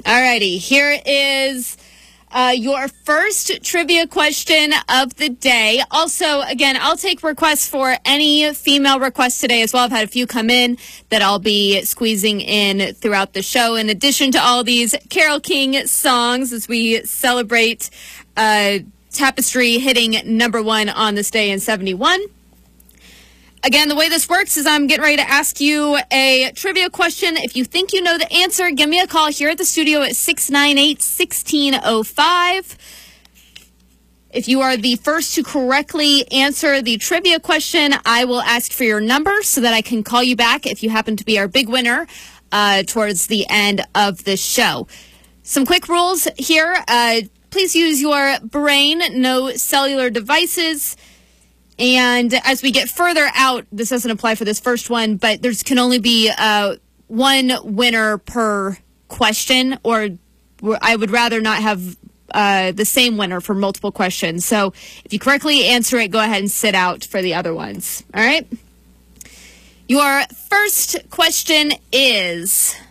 Alrighty, here is your first trivia question of the day. Also, again, I'll take requests for any female requests today as well. I've had a few come in that I'll be squeezing in throughout the show, in addition to all these Carole King songs as we celebrate Tapestry hitting #1 on this day in 71. Again, the way this works is I'm getting ready to ask you a trivia question. If you think you know the answer, give me a call here at the studio at 698-1605. If you are the first to correctly answer the trivia question, I will ask for your number so that I can call you back if you happen to be our big winner towards the end of the show. Some quick rules here. Please use your brain, no cellular devices. And as we get further out, this doesn't apply for this first one, but there can only be one winner per question, or I would rather not have the same winner for multiple questions. So if you correctly answer it, go ahead and sit out for the other ones. All right? Your first question is,